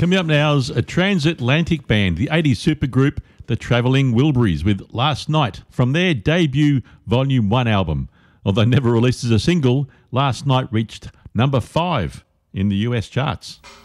Coming up now is a transatlantic band, the 80s supergroup, the Travelling Wilburys, with Last Night from their debut Volume 1 album. Although never released as a single, Last Night reached number 5 in the US charts.